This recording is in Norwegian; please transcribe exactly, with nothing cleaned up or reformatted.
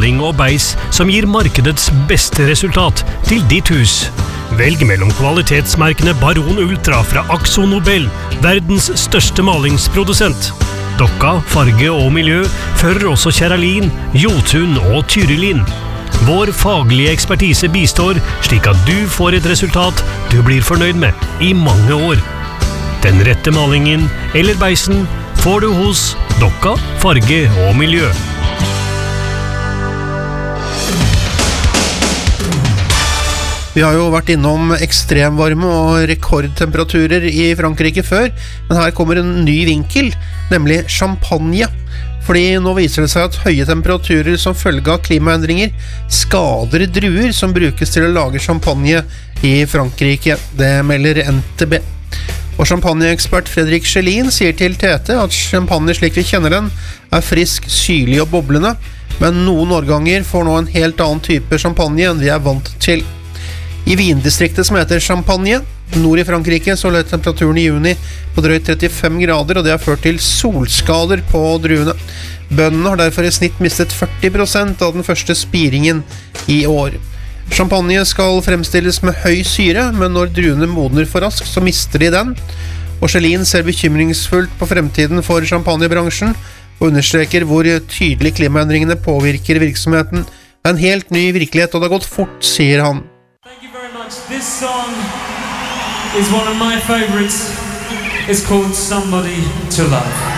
maling og beis som gir markedets beste resultat til ditt hus. Velg mellom kvalitetsmerkene Baron Ultra fra Akzo Nobel, verdens største malingsprodusent. Dokka, farge og miljø fører også Kjeralin, Jotun og Tyrillin. Vår faglige ekspertise bistår slik at du får et resultat du blir fornøyd med i mange år. Den rette malingen eller beisen får du hos Dokka, farge og miljø. Vi har jo vært innom ekstremvarme og rekordtemperaturer i Frankrike før, men her kommer en ny vinkel, nemlig champagne. Fordi nå viser det seg at høye temperaturer som følge av klimaendringer skader druer som brukes til å lage champagne i Frankrike. Det melder N T B. Og champagneekspert Fredrik Schelin sier til T T at champagne slik vi kjenner den er frisk, syrlig og boblende, men noen årganger får nå en helt annen type champagne enn vi er vant til. I vindistriktet som heter Champagne, nord i Frankrike, så lå temperaturen i juni på drøyt trettifem grader, og det har ført til solskader på druene. Bøndene har derfor i snitt mistet førti prosent av den første spiringen i år. Champagne skal fremstilles med høy syre, men når druene modner for raskt, så mister de den. Og Schelin ser bekymringsfullt på fremtiden for champagnebransjen, og understreker hvor tydelig klimaendringene påvirker virksomheten. Det er en helt ny virkelighet, og det har gått fort, sier han. This song is one of my favorites. It's called Somebody to Love.